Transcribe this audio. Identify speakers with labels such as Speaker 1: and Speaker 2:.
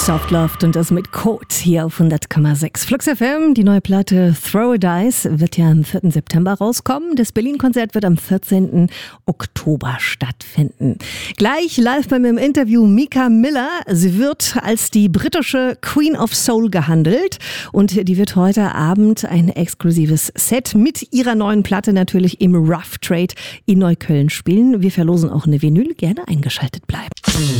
Speaker 1: Soft Loved und das mit Code hier auf 100,6. Flux FM, die neue Platte Throw a Dice wird ja am 4. September rauskommen. Das Berlin-Konzert wird am 14. Oktober stattfinden. Gleich live bei mir im Interview Mika Miller. Sie wird als die britische Queen of Soul gehandelt und die wird heute Abend ein exklusives Set mit ihrer neuen Platte natürlich im Rough Trade in Neukölln spielen. Wir verlosen auch eine Vinyl. Gerne eingeschaltet bleiben.